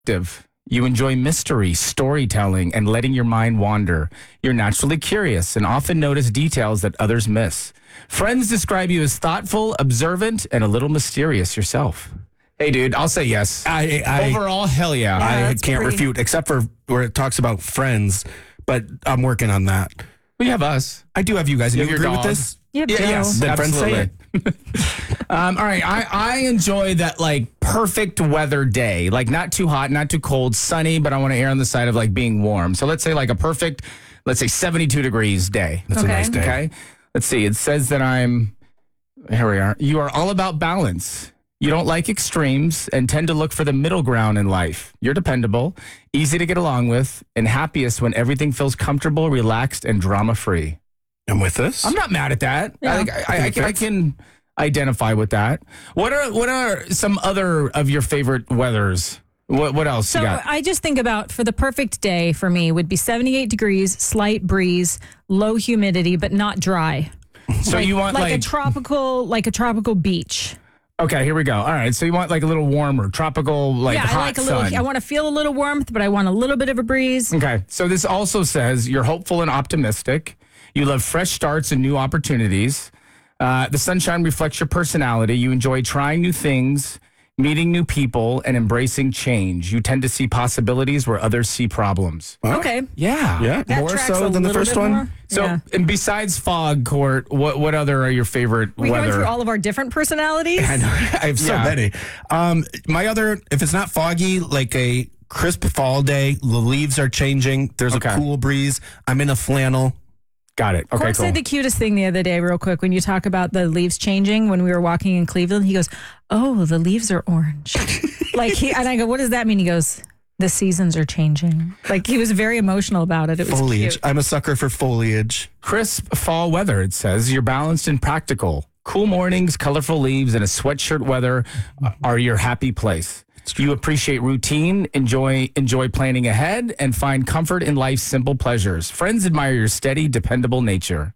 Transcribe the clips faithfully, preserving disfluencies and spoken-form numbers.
active. You enjoy mystery, storytelling, and letting your mind wander. You're naturally curious and often notice details that others miss. Friends describe you as thoughtful, observant, and a little mysterious yourself. Hey, dude, I'll say yes. I, I Overall, hell yeah. I that's can't pretty- refute, except for where it talks about friends, but I'm working on that. We have us. I do have you guys. You You, have your agree with dog. this? Yeah, Yeah, Joe. yes, Then friends say absolutely. um, all right, I, I enjoy that like perfect weather day, like not too hot, not too cold, sunny, but I want to err on the side of like being warm. So let's say like a perfect, let's say seventy-two degrees day. That's Okay. a nice day. Okay, let's see. It says that I'm. Here we are. You are all about balance. You don't like extremes and tend to look for the middle ground in life. You're dependable, easy to get along with, and happiest when everything feels comfortable, relaxed, and drama-free. I'm with this. I'm not mad at that. Yeah. I, think I, I, I, think can, I that's- can identify with that. What are what are some other of your favorite weathers? What what else So you got? I just think about for the perfect day for me would be seventy-eight degrees, slight breeze, low humidity, but not dry. So you want like, like, a tropical, like a tropical beach. okay, here we go. All right, so you want like a little warmer, tropical, like yeah, hot I like a little. sun. I want to feel a little warmth, but I want a little bit of a breeze. Okay, so this also says you're hopeful and optimistic. You love fresh starts and new opportunities. Uh, the sunshine reflects your personality. You enjoy trying new things, meeting new people, and embracing change. You tend to see possibilities where others see problems. Okay, Yeah. yeah, that more tracks so a than the little first bit one. more. So, yeah. and besides fog, Court, what what other are your favorite we going weather? through all of our different personalities. I know. I have so Yeah. many. Um, my other, if it's not foggy, like a crisp fall day, the leaves are changing. There's Okay. a cool breeze. I'm in a flannel. Got it. Okay, Court cool. said the cutest thing the other day, real quick, when you talk about the leaves changing when we were walking in Cleveland. He goes, "Oh, the leaves are orange." like he and I go, "What does that mean?" He goes, "The seasons are changing." Like he was very emotional about it. It was Foliage. cute. I'm a sucker for foliage. Crisp fall weather, it says. You're balanced and practical. Cool mornings, colorful leaves, and a sweatshirt weather are your happy place. You appreciate routine, enjoy enjoy planning ahead, and find comfort in life's simple pleasures. Friends admire your steady, dependable nature.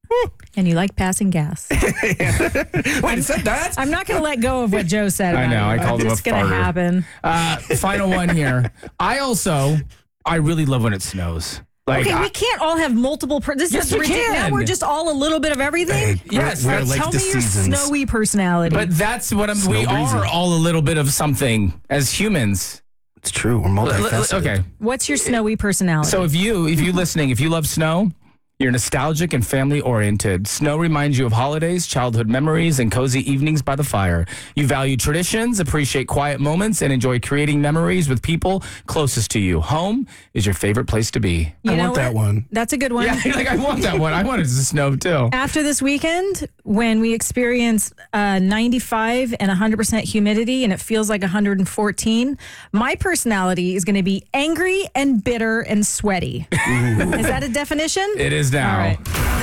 And you like passing gas. Wait, is that that? I'm not going to let go of what Joe said. I about know, it. I called him a It's going to farter. happen. Uh, final one here. I also, I really love when it snows. Like, Okay, I- we can't all have multiple. Per- this Yes, is we ridiculous. Now can. we're just all a little bit of everything. Yes, we're, we're that's- like Tell the me your seasons. snowy personality. but that's what I'm. We Snow breezy. are all a little bit of something as humans. It's true. We're L- l- multifaceted. Okay. What's your snowy personality? So if you if you listening, if you love snow, you're nostalgic and family oriented. Snow reminds you of holidays, childhood memories, and cozy evenings by the fire. You value traditions, appreciate quiet moments, and enjoy creating memories with people closest to you. Home is your favorite place to be. You I know want that what? one. That's a good one. Yeah, like I want that one. I want it to snow too. After this weekend, when we experience uh, ninety-five and one hundred percent humidity and it feels like one hundred fourteen, my personality is going to be angry and bitter and sweaty. Is that a definition? It is now. All right.